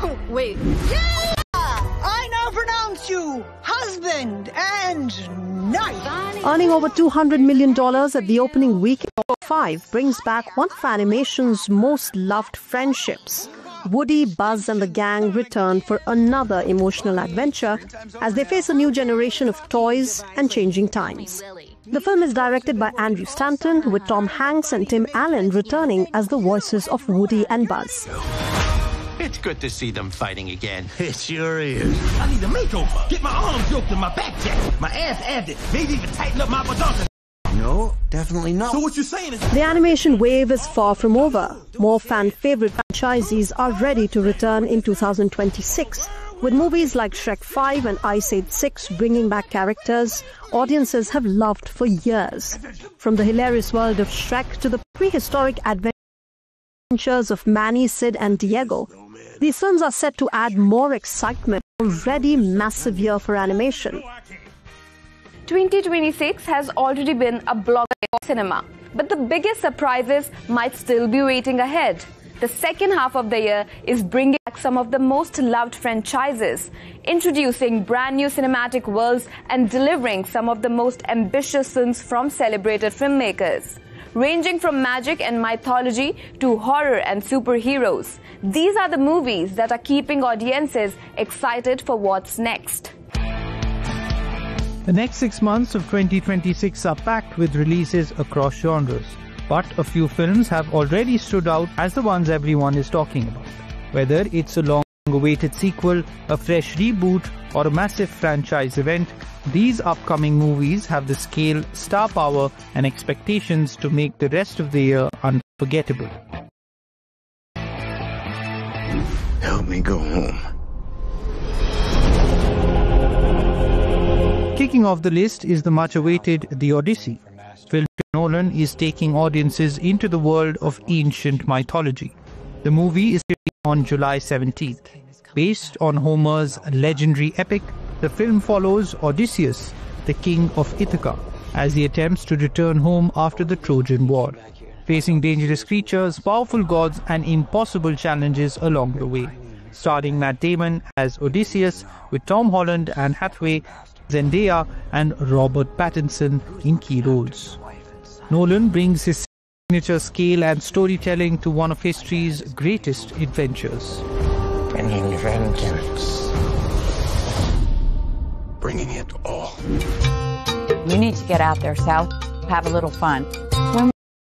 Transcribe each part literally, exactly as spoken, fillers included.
Wait. Yeah! I now pronounce you husband and knife. Earning over two hundred million dollars at the opening week, five brings back one of animation's most loved friendships. Woody, Buzz and the gang return for another emotional adventure as they face a new generation of toys and changing times. The film is directed by Andrew Stanton, with Tom Hanks and Tim Allen returning as the voices of Woody and Buzz. It's good to see them fighting again. It sure is. I need a makeover. Get my arms yoked and my back jacked, my ass added, maybe even tighten up my badonka. No, definitely not. So what you're saying is... The animation wave is far from over. More fan-favorite franchises are ready to return in two thousand twenty-six. With movies like Shrek five and Ice Age six bringing back characters audiences have loved for years. From the hilarious world of Shrek to the prehistoric adventures of Manny, Sid and Diego, these films are set to add more excitement to a already massive year for animation. twenty twenty-six has already been a blockbuster cinema, but the biggest surprises might still be waiting ahead. The second half of the year is bringing back some of the most loved franchises, introducing brand new cinematic worlds and delivering some of the most ambitious films from celebrated filmmakers. Ranging from magic and mythology to horror and superheroes, these are the movies that are keeping audiences excited for what's next. The next six months of twenty twenty-six are packed with releases across genres. But a few films have already stood out as the ones everyone is talking about. Whether it's a long-awaited sequel, a fresh reboot, or a massive franchise event, these upcoming movies have the scale, star power, and expectations to make the rest of the year unforgettable. Help me go home. Kicking off the list is the much-awaited The Odyssey. Phil Nolan is taking audiences into the world of ancient mythology. The movie is on July seventeenth. Based on Homer's legendary epic, the film follows Odysseus, the king of Ithaca, as he attempts to return home after the Trojan War, facing dangerous creatures, powerful gods, and impossible challenges along the way. Starring Matt Damon as Odysseus, with Tom Holland, Anne Hathaway, Zendaya and Robert Pattinson in key roles. Nolan brings his signature scale and storytelling to one of history's greatest adventures. Bringing vengeance. Bringing it all. You need to get out there, Sal. Have a little fun. When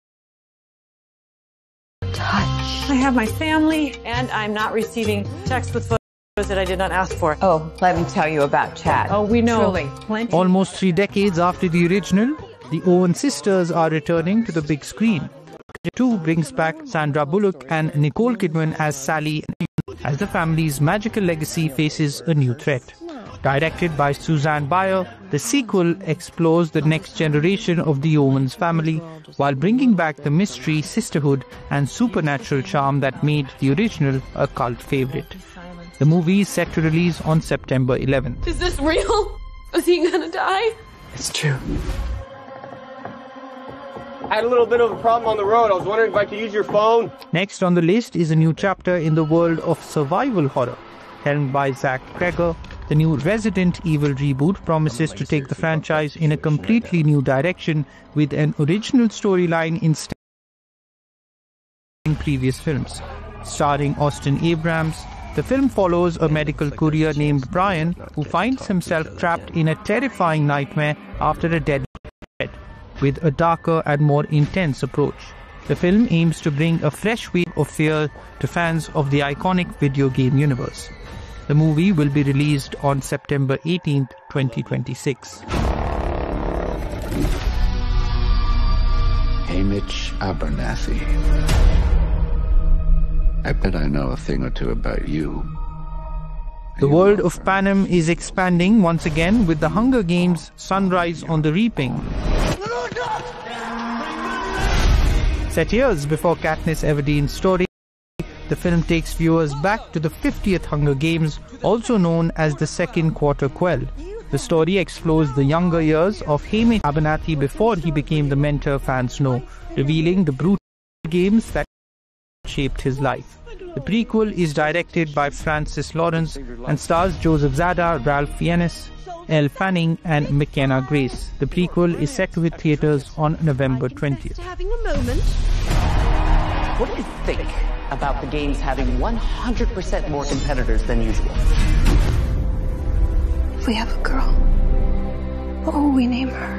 Touch. I have my family, and I'm not receiving texts with photos that I did not ask for. Oh, let me tell you about Chad. Oh, we know. Truly. Plenty. Almost three decades after the original, the Owen sisters are returning to the big screen. two brings back Sandra Bullock and Nicole Kidman as Sally, as the family's magical legacy faces a new threat. Directed by Suzanne Bier, the sequel explores the next generation of the Owens family while bringing back the mystery, sisterhood and supernatural charm that made the original a cult favorite. The movie is set to release on September eleventh. Is this real? Is he gonna die? It's true. I had a little bit of a problem on the road. I was wondering if I could use your phone. Next on the list is a new chapter in the world of survival horror. Helmed by Zach Cregger, the new Resident Evil reboot promises to take the franchise in a completely new direction with an original storyline instead of previous films. Starring Austin Abrams, the film follows a medical courier named Brian who finds himself trapped in a terrifying nightmare after a dead pet, with a darker and more intense approach. The film aims to bring a fresh wave of fear to fans of the iconic video game universe. The movie will be released on September eighteenth, twenty twenty-six. Hamish Abernathy. I bet I know a thing or two about you. The world of Panem is expanding once again with the Hunger Games Sunrise on the Reaping. Set years before Katniss Everdeen's story, the film takes viewers back to the fiftieth Hunger Games, also known as the Second Quarter Quell. The story explores the younger years of Hamish Abernathy before he became the mentor fans know, revealing the brutal games that shaped his life. The prequel is directed by Francis Lawrence and stars Joseph Zada, Ralph Fiennes, Elle Fanning and McKenna Grace. The prequel is set to hit theaters on November twentieth. Having a moment. What do you think about the games having one hundred percent more competitors than usual? If we have a girl, what will we name her?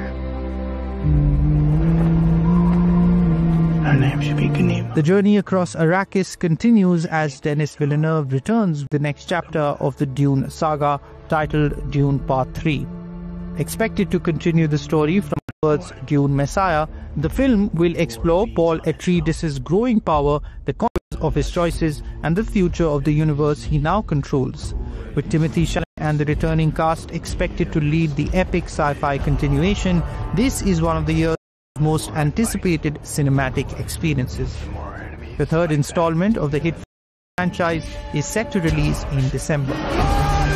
Her name should be Ganima. The journey across Arrakis continues as Denis Villeneuve returns with the next chapter of the Dune saga, titled Dune Part three. Expected to continue the story from Earth's Dune Messiah, the film will explore Paul Atreides' growing power, the consequences of his choices, and the future of the universe he now controls. With Timothée Chalamet and the returning cast expected to lead the epic sci-fi continuation, this is one of the year's most anticipated cinematic experiences. The third installment of the hit franchise is set to release in December.